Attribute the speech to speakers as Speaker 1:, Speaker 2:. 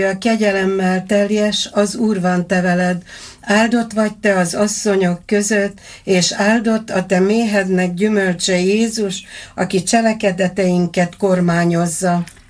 Speaker 1: A kegyelemmel teljes, az Úr van te veled. Áldott vagy te az asszonyok között, és áldott a te méhednek gyümölcse Jézus, aki cselekedeteinket kormányozza.